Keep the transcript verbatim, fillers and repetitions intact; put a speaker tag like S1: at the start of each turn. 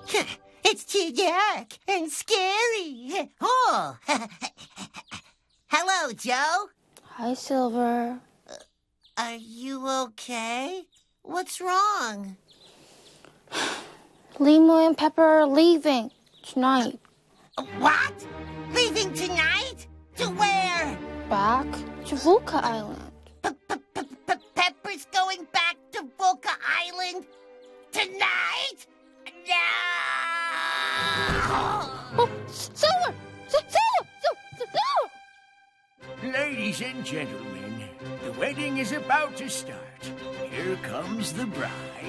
S1: It's too dark and scary. Oh. Hello, Joe.
S2: Hi, Silver.
S1: Are you okay? What's wrong?
S2: Lima and Pepper are leaving tonight.
S1: What? Leaving tonight? To where?
S2: Back to Vulca Island.
S1: Pepper's going back to Vulca Island tonight? No!
S2: Oh, Silver! Silver! Silver!
S3: Ladies and gentlemen, the wedding is about to start. Here comes the bride.